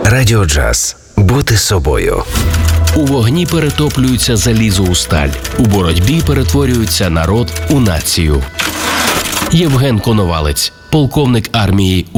Радіо Джаз. Бути собою. У вогні перетоплюється залізо у сталь. У боротьбі перетворюється народ у націю. Євген Коновалець, полковник армії